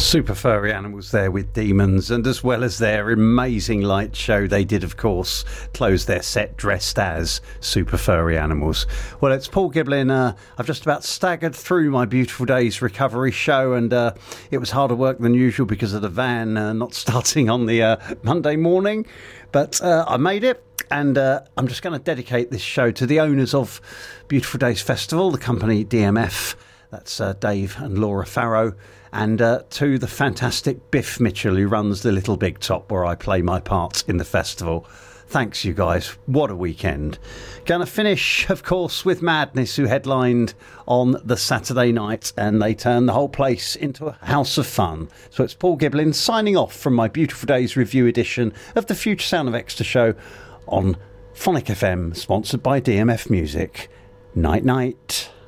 Super Furry Animals there with Demons, and as well as their amazing light show, they did, of course, close their set dressed as Super Furry Animals. Well, it's Paul Giblin. I've just about staggered through my Beautiful Days recovery show, and it was harder work than usual because of the van not starting on the Monday morning, but I made it. And I'm just going to dedicate this show to the owners of Beautiful Days Festival, the company DMF. That's Dave and Laura Farrow. And to the fantastic Biff Mitchell, who runs the Little Big Top, where I play my part in the festival. Thanks, you guys. What a weekend. Gonna finish, of course, with Madness, who headlined on the Saturday night, and they turned the whole place into a house of fun. So it's Paul Giblin signing off from my Beautiful Days review edition of the Future Sound of Exeter show on Phonic FM, sponsored by DMF Music. Night, night.